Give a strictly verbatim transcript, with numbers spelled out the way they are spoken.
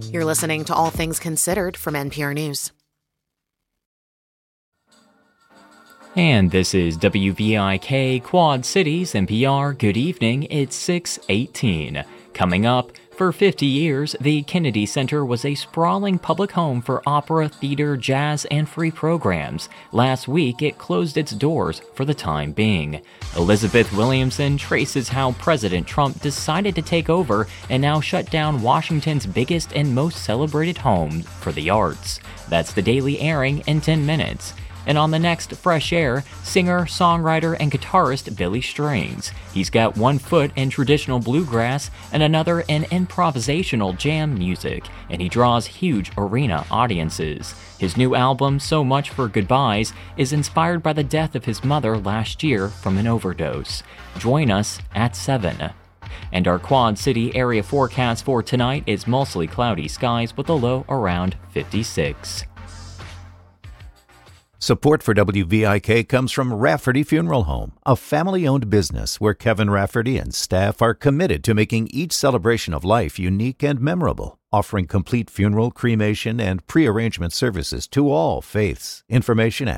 You're listening to All Things Considered from N P R News. And this is W V I K Quad Cities N P R. Good evening, it's six eighteen. Coming up, for fifty years, the Kennedy Center was a sprawling public home for opera, theater, jazz, and free programs. Last week, it closed its doors for the time being. Elizabeth Williamson traces how President Trump decided to take over and now shut down Washington's biggest and most celebrated home for the arts. That's the daily airing in ten minutes. And on the next Fresh Air, singer, songwriter, and guitarist Billy Strings. He's got one foot in traditional bluegrass and another in improvisational jam music, and he draws huge arena audiences. His new album, So Much for Goodbyes, is inspired by the death of his mother last year from an overdose. Join us at seven. And our Quad City area forecast for tonight is mostly cloudy skies with a low around fifty-six. Support for W V I K comes from Rafferty Funeral Home, a family-owned business where Kevin Rafferty and staff are committed to making each celebration of life unique and memorable, offering complete funeral, cremation, and pre-arrangement services to all faiths. Information at